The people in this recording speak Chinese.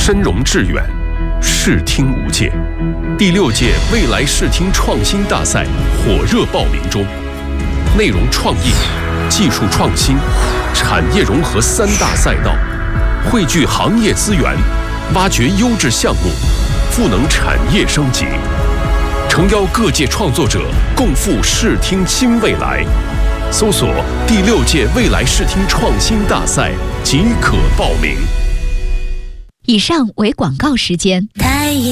深融致远，视听无界。第6届未来视听创新大赛火热报名中，内容创意、技术创新、产业融合3大赛道，汇聚行业资源，挖掘优质项目，赋能产业升级，诚邀各界创作者共赴视听新未来。搜索第6届未来视听创新大赛即可报名。 以上为广告时间。